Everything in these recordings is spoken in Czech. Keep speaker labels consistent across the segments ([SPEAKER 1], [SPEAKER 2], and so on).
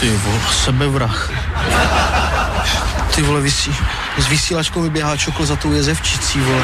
[SPEAKER 1] Ty vole, sebevrah. Ty vole, s vysílačkou mi běhá čokl za tou jezevčicí, vole.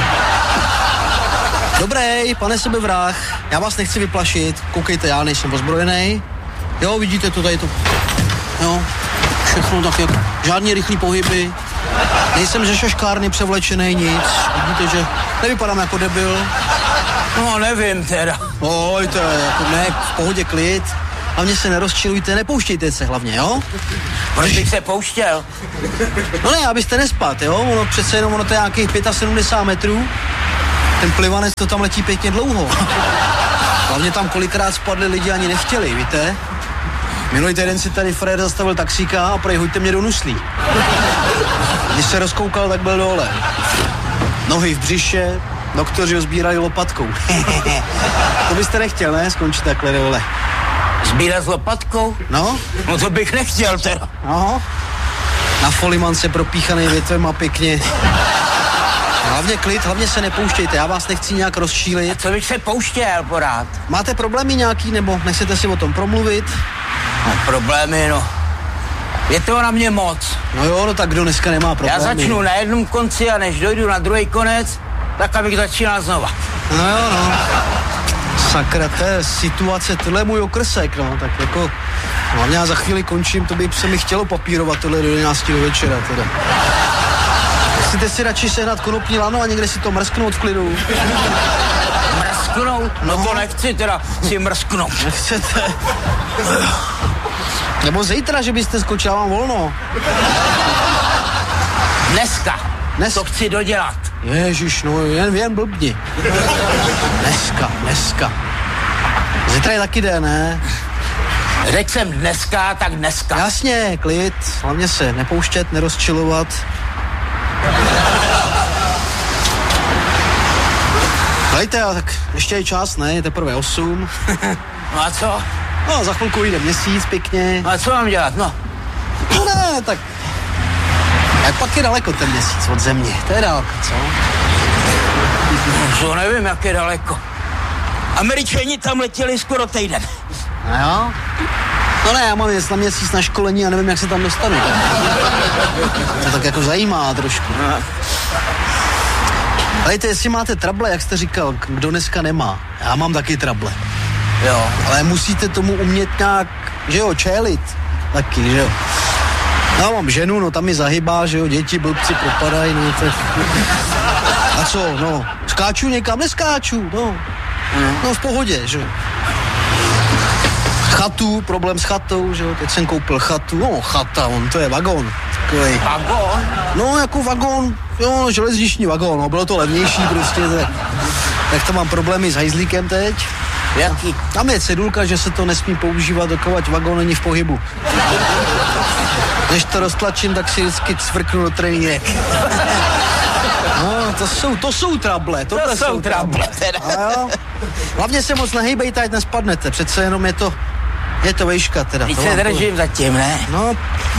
[SPEAKER 1] Dobrý, pane sebevrah, já vás nechci vyplašit, koukejte, já nejsem ozbrojený. Jo, vidíte to tady to, jo, všechno tak jak, žádný rychlý pohyby, nejsem ze šaškárny převlečený, nic, vidíte, že nevypadám jako debil.
[SPEAKER 2] No, nevím teda.
[SPEAKER 1] Oj, to je jako ne, v pohodě klid, hlavně se nerozčilujte, nepouštějte se hlavně, jo?
[SPEAKER 2] Proč bych se pouštěl?
[SPEAKER 1] No ne, abyste nespat, jo, ono přece jenom, ono to je nějakých 75 metrů, ten plivanec to tam letí pěkně dlouho. Hlavně tam kolikrát spadli lidi, ani nechtěli, víte? Minulý týden si tady Fred zastavil taxíka a prej, hoďte mě do nuslí. Když se rozkoukal, tak byl dole. Nohy v břiše, doktoři ho sbírali lopatkou. To byste nechtěl, ne? Skončit takhle dole.
[SPEAKER 2] Sbírat s lopatkou?
[SPEAKER 1] No?
[SPEAKER 2] No to bych nechtěl teda.
[SPEAKER 1] No. Na folimance propíchaný větvem a pěkně. Hlavně klid, hlavně se nepouštějte, já vás nechci nějak rozčílit.
[SPEAKER 2] A co bych se pouštěl porád?
[SPEAKER 1] Máte problémy nějaký, nebo nechcete si o tom promluvit?
[SPEAKER 2] No, problémy, no. Je to na mě moc.
[SPEAKER 1] No jo, no tak kdo dneska nemá problémy?
[SPEAKER 2] Já začnu na jednom konci a než dojdu na druhý konec, tak abych začínal znova.
[SPEAKER 1] No jo, no. Sakra, to je situace, tohle je můj okrsek, no, tak jako... Hlavně já za chvíli končím, to by se mi chtělo papírovat tohle do 11 do večera, teda. Chcete si radši sehnat konopní lano a někde si to mrsknout v klidu?
[SPEAKER 2] Mrsknout? No to nechci teda si mrsknout.
[SPEAKER 1] Nechcete? Nebo zítra, že byste skočil, mám volno.
[SPEAKER 2] Dneska. To chci dodělat.
[SPEAKER 1] Ježiš, no jen blbni. Dneska. Zítra je taky den, ne?
[SPEAKER 2] Řekl jsem dneska, tak dneska.
[SPEAKER 1] Jasně, klid, hlavně se nepouštět, nerozčilovat. Hlejte, tak ještě je čas, ne? Je teprve 8.
[SPEAKER 2] No a co?
[SPEAKER 1] No, za chvilku jde měsíc, pěkně.
[SPEAKER 2] No a co mám dělat, no?
[SPEAKER 1] No ne, tak... Jak pak je daleko ten měsíc od země? To je dálka, co?
[SPEAKER 2] No, nevím, jak je daleko. Američani tam letěli skoro týden.
[SPEAKER 1] No jo? No ne, já mám jet na měsíc na školení a nevím, jak se tam dostanu. To tak jako zajímá trošku. Hejte, jestli máte trable, jak jste říkal, kdo dneska nemá. Já mám taky trable.
[SPEAKER 2] Jo.
[SPEAKER 1] Ale musíte tomu umět nějak, že jo, čelit. Taky, že jo. Já mám ženu, no tam mi zahybá, že jo, děti, blbci propadají, no tak... A co, no, skáču někam, neskáču, no. No v pohodě, že jo. Chatu, problém s chatou, že jo, teď jsem koupil chatu, no chata, to je vagón. Takovej.
[SPEAKER 2] Vagón?
[SPEAKER 1] No, jako vagón, jo, železniční vagón, no, bylo to levnější prostě, tak to mám problémy s hajzlíkem teď.
[SPEAKER 2] Jaký?
[SPEAKER 1] Tam je cedulka, že se to nesmí používat, dokud vagón není v pohybu. Než to roztlačím, tak si vždycky cvrknu do trenínek. No, to jsou trable.
[SPEAKER 2] To jsou trable, teda.
[SPEAKER 1] Hlavně se moc nehejbejte, ať nespadnete. Přece jenom je to vejška, teda.
[SPEAKER 2] Teď se držím zatím, ne?
[SPEAKER 1] No.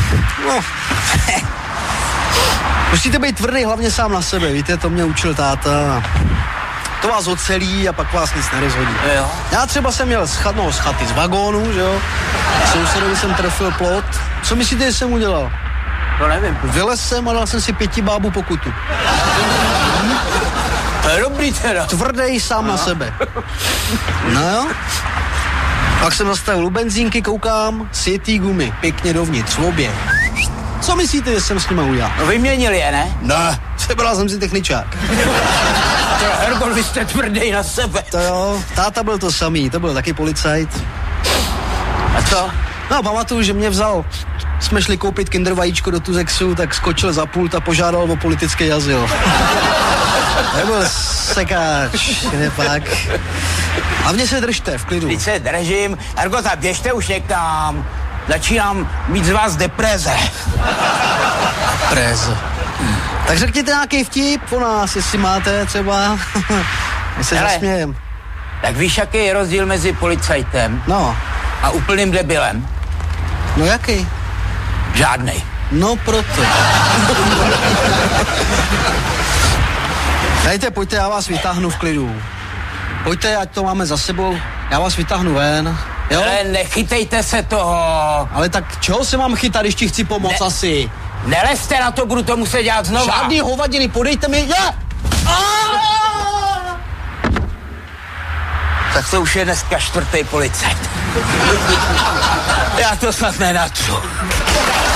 [SPEAKER 1] Musíte být tvrdý hlavně sám na sebe, víte, to mě učil táta. To vás ocelí a pak vás nic nerozhodí.
[SPEAKER 2] Jo.
[SPEAKER 1] Já třeba jsem měl z chaty z vagónu, že jo. Sousedovi jsem trefil plot. Co myslíte, že jsem udělal?
[SPEAKER 2] To nevím.
[SPEAKER 1] Vylez jsem a dal jsem si 5 bábů pokutu.
[SPEAKER 2] To je dobrý teda.
[SPEAKER 1] Tvrdej sám na sebe. No jo. Pak jsem zastavil u benzínky, koukám, sjetý gumy, pěkně dovnitř, v obě. Co myslíte, že jsem s nima udělal?
[SPEAKER 2] No vyměnil je, ne?
[SPEAKER 1] Ne, sebral jsem si techničák.
[SPEAKER 2] Hergol, vy jste tvrdý na sebe.
[SPEAKER 1] To jo, táta byl to samý, to byl taky policajt.
[SPEAKER 2] A co?
[SPEAKER 1] No, pamatuju, že mě vzal, jsme šli koupit kinder vajíčko do Tuzexu, tak skočil za pult a požádal o politický azyl. To byl sekáč, nepak. Hlavně se držte, v klidu.
[SPEAKER 2] Teď se držím. Hergota, běžte už někam. Začínám mít z vás depreze.
[SPEAKER 1] Depreze. Tak řekněte nějaký vtip o nás, jestli máte třeba. My se zasmějem.
[SPEAKER 2] Tak víš, jaký je rozdíl mezi policajtem a úplným debilem?
[SPEAKER 1] No jaký?
[SPEAKER 2] Žádnej.
[SPEAKER 1] No proto. Dajte, pojďte, já vás vytáhnu v klidu. Pojďte, ať to máme za sebou. Já vás vytáhnu ven. Jo?
[SPEAKER 2] Ale nechytejte se toho.
[SPEAKER 1] Ale tak čeho se mám chytat, když ti chci pomoct asi?
[SPEAKER 2] Nelezte na to, budu to muset dělat znova.
[SPEAKER 1] Žádný hovadiny, podejte mi,
[SPEAKER 2] Tak to už je dneska 4. policajt. Já to snad nenatřu.